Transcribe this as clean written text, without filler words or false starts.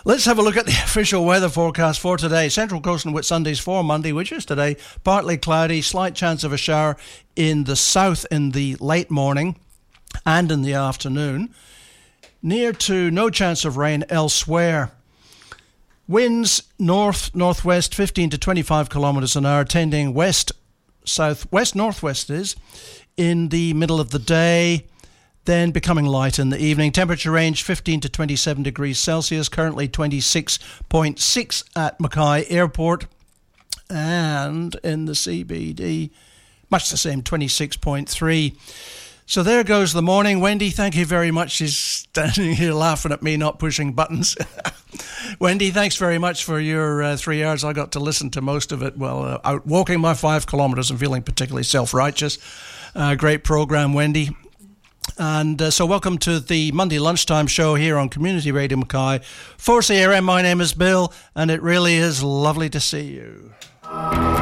Let's have a look at the official weather forecast for today. Central Coast and Whitsundays for Monday, which is today, partly cloudy, slight chance of a shower in the south in the late morning and in the afternoon. Near to no chance of rain elsewhere. Winds north-northwest 15 to 25 kilometres an hour, tending west-southwest-northwest is in the middle of the day, then becoming light in the evening. Temperature range 15 to 27 degrees Celsius, currently 26.6 at Mackay Airport, and in the CBD, much the same, 26.3. So there goes the morning. Wendy, thank you very much. She's standing here laughing at me not pushing buttons. Wendy, thanks very much for your 3 hours. I got to listen to most of it while out walking my 5 kilometres and feeling particularly self-righteous. Great program, Wendy. And so welcome to the Monday lunchtime show here on Community Radio Mackay. 4CRM, my name is Bill, and it really is lovely to see you.